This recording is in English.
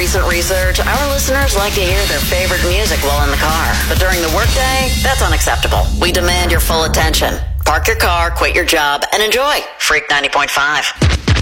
recent research, our listeners like to hear their favorite music while in the car. But during the workday, that's unacceptable. We demand your full attention. Park your car, quit your job, and enjoy Freak 90.5.